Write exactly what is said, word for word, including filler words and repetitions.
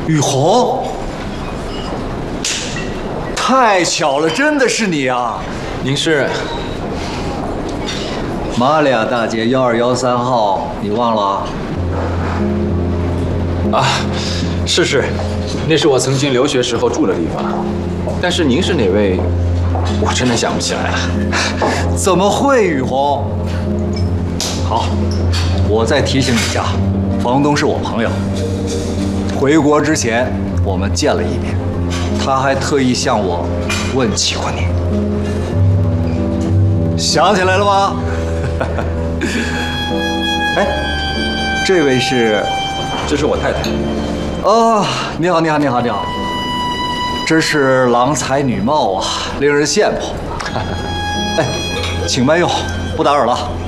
雨虹，太巧了，真的是你啊！ 您是？ 玛利亚大街幺二幺三号，你忘了？ 啊，是是，那是我曾经留学时候住的地方。但是您是哪位？我真的想不起来了。 怎么会，雨虹？好，我再提醒你一下，房东是我朋友。回国之前我们见了一面，他还特意向我问起过你。想起来了吗？哎，这位是？ 这是我太太。 哦，你好，你好，你好，你好。真是郎才女貌啊，令人羡慕。哎，请慢用，不打扰了。